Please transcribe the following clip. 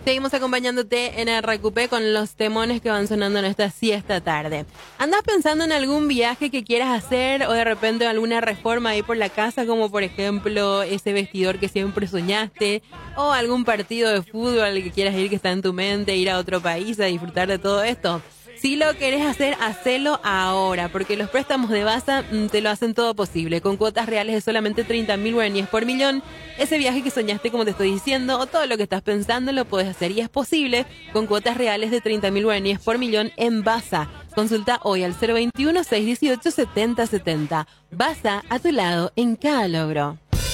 Seguimos acompañándote en RQP con los temones que van sonando en esta siesta tarde. ¿Andás pensando en algún viaje que quieras hacer o de repente alguna reforma ahí por la casa, como por ejemplo ese vestidor que siempre soñaste o algún partido de fútbol al que quieras ir que está en tu mente, ir a otro país a disfrutar de todo esto? Si lo querés hacer, hacelo ahora, porque los préstamos de Basa te lo hacen todo posible, con cuotas reales de solamente 30.000 guaraníes por millón. Ese viaje que soñaste, como te estoy diciendo, o todo lo que estás pensando, lo puedes hacer y es posible con cuotas reales de 30.000 guaraníes por millón en Basa. Consulta hoy al 021-618-7070. Basa, a tu lado en cada logro.